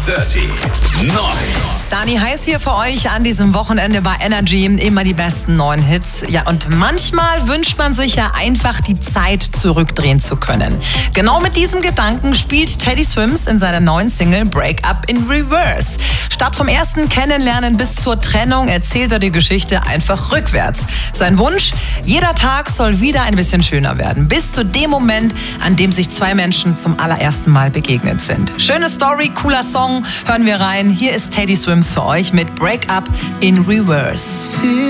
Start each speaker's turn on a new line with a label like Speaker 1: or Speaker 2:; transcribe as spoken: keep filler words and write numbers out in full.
Speaker 1: dreißig neun.
Speaker 2: Dani Heiß hier für euch an diesem Wochenende bei Energy. Immer die besten neuen Hits. Ja, und manchmal wünscht man sich ja einfach, die Zeit zurückdrehen zu können. Genau mit diesem Gedanken spielt Teddy Swims in seiner neuen Single Break Up in Reverse. Statt vom ersten Kennenlernen bis zur Trennung erzählt er die Geschichte einfach rückwärts. Sein Wunsch: jeder Tag soll wieder ein bisschen schöner werden. Bis zu dem Moment, an dem sich zwei Menschen zum allerersten Mal begegnet sind. Schöne Story, cooler Song. Hören wir rein. Hier ist Teddy Swims für euch mit Break Up in Reverse.